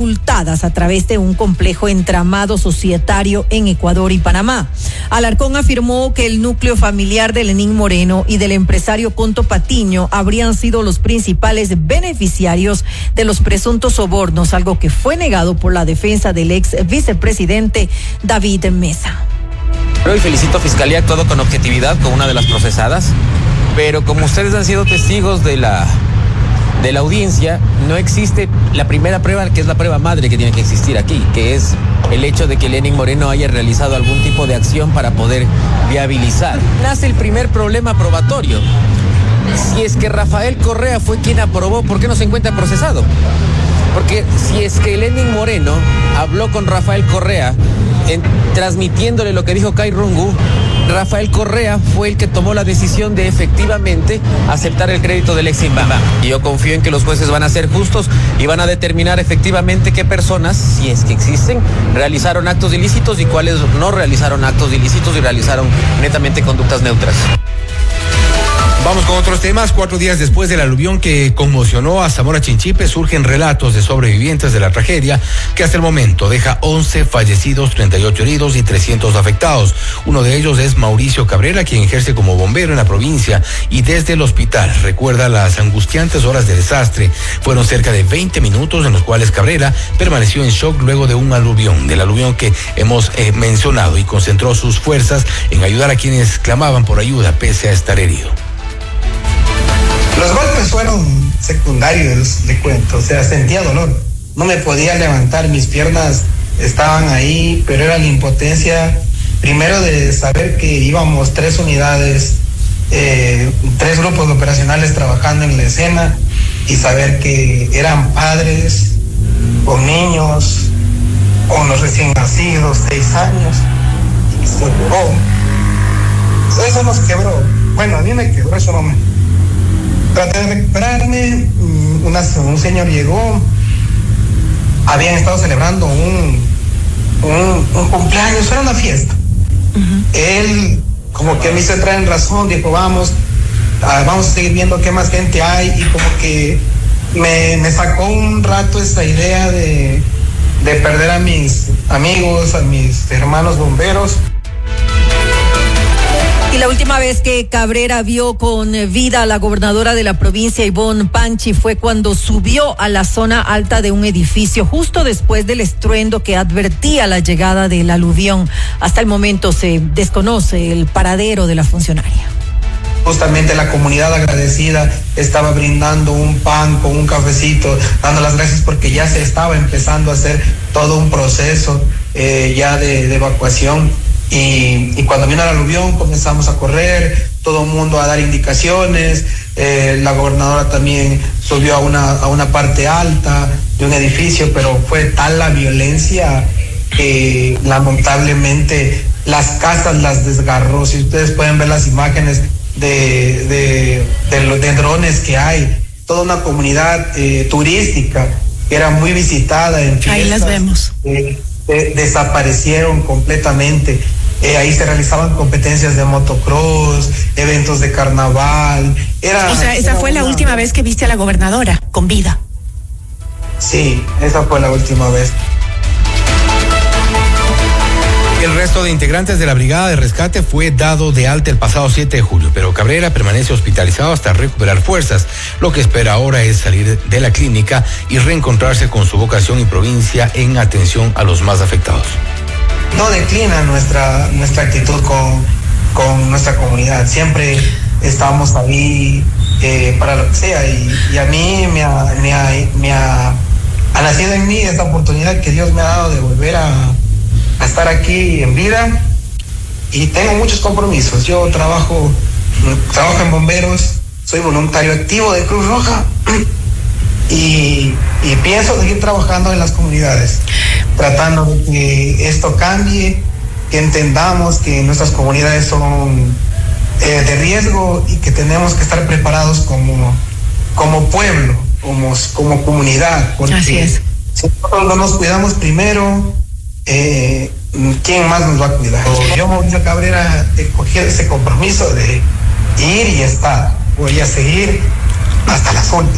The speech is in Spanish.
ocultadas a través de un complejo entramado societario en Ecuador y Panamá. Alarcón afirmó que el núcleo familiar de Lenín Moreno y del empresario Conto Patiño habrían sido los principales beneficiarios de los presuntos sobornos, algo que fue negado por la defensa del ex vicepresidente David Mesa. Hoy felicito a Fiscalía, actuado con objetividad con una de las procesadas, pero como ustedes han sido testigos de la audiencia, no existe la primera prueba, que es la prueba madre que tiene que existir aquí, que es el hecho de que Lenín Moreno haya realizado algún tipo de acción para poder viabilizar. Nace el primer problema probatorio. Si es que Rafael Correa fue quien aprobó, ¿por qué no se encuentra procesado? Porque si es que Lenín Moreno habló con Rafael Correa, transmitiéndole lo que dijo Kai Rungu, Rafael Correa fue el que tomó la decisión de efectivamente aceptar el crédito del Eximbank. Y yo confío en que los jueces van a ser justos y van a determinar efectivamente qué personas, si es que existen, realizaron actos ilícitos y cuáles no realizaron actos ilícitos y realizaron netamente conductas neutras. Vamos con otros temas. 4 días después del aluvión que conmocionó a Zamora Chinchipe, surgen relatos de sobrevivientes de la tragedia que hasta el momento deja 11 fallecidos, 38 heridos y 300 afectados. Uno de ellos es Mauricio Cabrera, quien ejerce como bombero en la provincia y desde el hospital recuerda las angustiantes horas de desastre. Fueron cerca de 20 minutos en los cuales Cabrera permaneció en shock luego de un aluvión, del aluvión que hemos mencionado, y concentró sus fuerzas en ayudar a quienes clamaban por ayuda pese a estar herido. Los golpes fueron secundarios, le cuento, o sea, sentía dolor. No me podía levantar, mis piernas estaban ahí, pero era la impotencia, primero de saber que íbamos 3 unidades, 3 grupos operacionales trabajando en la escena, y saber que eran padres con niños, con los recién nacidos, 6 años, y se quebró. Eso nos quebró. Bueno, a mí me quebró ese momento. Traté de recuperarme, un señor llegó, habían estado celebrando un cumpleaños, era una fiesta. Él como que me hizo entrar en razón, dijo vamos a seguir viendo qué más gente hay, y como que me sacó un rato esa idea de perder a mis amigos, a mis hermanos bomberos. Y la última vez que Cabrera vio con vida a la gobernadora de la provincia, Ivonne Panchi, fue cuando subió a la zona alta de un edificio justo después del estruendo que advertía la llegada del aluvión. Hasta el momento se desconoce el paradero de la funcionaria. Justamente la comunidad agradecida estaba brindando un pan con un cafecito, dando las gracias porque ya se estaba empezando a hacer todo un proceso ya de evacuación. Y cuando vino el aluvión comenzamos a correr, todo el mundo a dar indicaciones, la gobernadora también subió a una parte alta de un edificio, pero fue tal la violencia que lamentablemente las casas las desgarró. Si ustedes pueden ver las imágenes de drones que hay, toda una comunidad turística que era muy visitada en fiestas, ahí las vemos. Desaparecieron completamente. Ahí se realizaban competencias de motocross, eventos de carnaval. Esa fue la última vez que viste a la gobernadora con vida. Sí, esa fue la última vez. El resto de integrantes de la brigada de rescate fue dado de alta el pasado 7 de julio, pero Cabrera permanece hospitalizado hasta recuperar fuerzas. Lo que espera ahora es salir de la clínica y reencontrarse con su vocación y provincia en atención a los más afectados. No declina nuestra actitud con nuestra comunidad. Siempre estamos ahí para lo que sea, y a mí me ha nacido en mí esta oportunidad que Dios me ha dado de volver a estar aquí en vida, y tengo muchos compromisos. Yo trabajo en bomberos, soy voluntario activo de Cruz Roja y pienso seguir trabajando en las comunidades, tratando de que esto cambie, que entendamos que nuestras comunidades son de riesgo y que tenemos que estar preparados como pueblo, como comunidad, porque así es. Si nosotros no nos cuidamos primero, ¿quién más nos va a cuidar? Yo, Mauricio Cabrera, he cogido ese compromiso de ir y estar. Voy a seguir hasta las últimas.